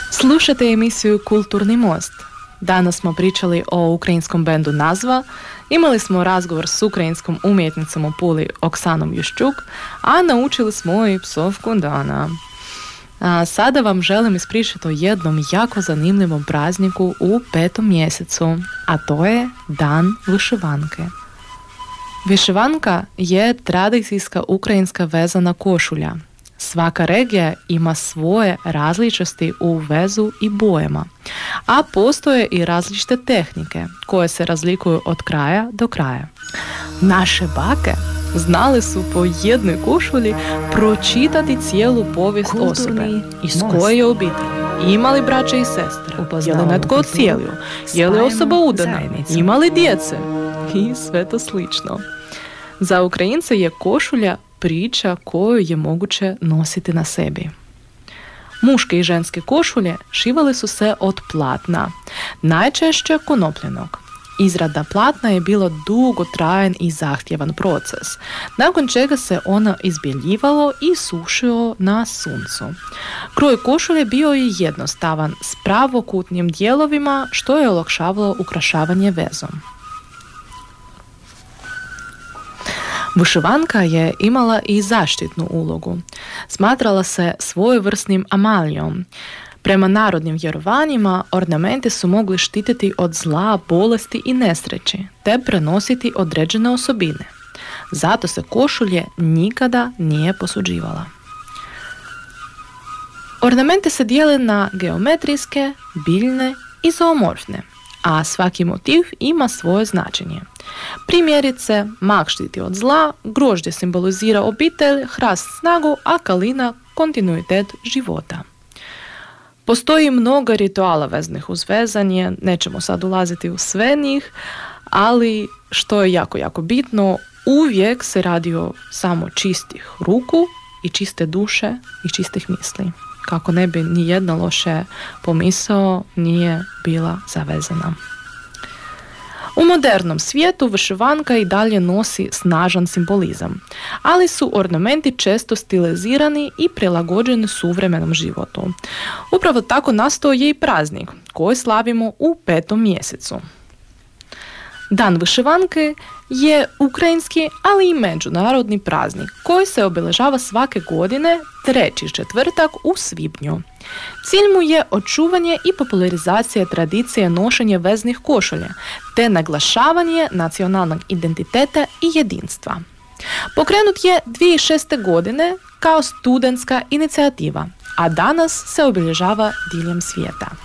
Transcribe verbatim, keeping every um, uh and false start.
Slušate emisiju Kulturni most. Danas smo pričali o ukrajinskom bendu Nazva, imali smo razgovor s ukrajinskom umjetnicom u Puli Oksanom Juščuk, a naučili smo i psovku dana. A sada vam želim ispričati o jednom jako zanimljivom prazniku u petom mjesecu, a to je Dan Vyšivanke. Vyšivanka je tradicijska ukrajinska vezana košulja. Svaka regija ima svoje različitosti u vezu i bojama, a postoje i različite tehnike koje se razlikuju od kraja do kraja. Naše bake znali su po jednoj košulji pročitati cijelu povijest osobe, iz koje je obitelji, imali braće i sestre, je li netko ocijelio, je li osoba udana, ima li djece i sve to slično. Za Ukrajince je košulja priča koju je moguće nositi na sebi. Muške i ženske košulje šivale su se od platna, najčešće konopljenog. Izrada platna je bilo dugotrajan i zahtjevan proces, nakon čega se ono izbjeljivalo i sušilo na suncu. Kroj košulje bio je jednostavan, s pravokutnim dijelovima, što je olakšavalo ukrašavanje vezom. Vyšivanka je imala i zaštitnu ulogu. Smatrala se svojevrsnim amalijom. Prema narodnim vjerovanjima, ornamenti su mogli štititi od zla, bolesti i nesreći, te prenositi određene osobine. Zato se košulje nikada nije posuđivala. Ornamenti se dijele na geometrijske, biljne i zoomorfne, a svaki motiv ima svoje značenje. Primjerice, mak štiti od zla, grožđe simbolizira obitelj, hrast snagu, a kalina kontinuitet života. Postoji mnogo rituala veznih uz vezanje, nećemo sad ulaziti u sve njih, ali što je jako, jako bitno, uvijek se radi o samo čistih ruku i čiste duše i čistih misli, kako ne bi ni jedna loše pomisao nije bila zavezana. U modernom svijetu vyšivanka i dalje nosi snažan simbolizam, ali su ornamenti često stilizirani i prilagođeni suvremenom životu. Upravo tako nastao je i praznik koji slavimo u petom mjesecu. Dan Vyšivanke je ukrajinski, ali i međunarodni praznik koji se obilježava svake godine treći četvrtak u svibnju. Cilj mu je očuvanje i popularizacija tradicije nošenja veznih košulja, te naglašavanje nacionalnog identiteta i jedinstva. Pokrenut je dvije tisuće šeste. godine kao studentska inicijativa, a danas se obilježava diljem svijeta.